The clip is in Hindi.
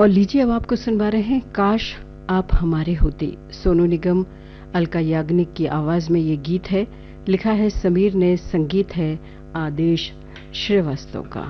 और लीजिए अब आपको सुनवा रहे हैं काश आप हमारे होते। सोनू निगम, अलका याग्निक की आवाज में ये गीत है। लिखा है समीर ने, संगीत है आदेश श्रीवास्तव का।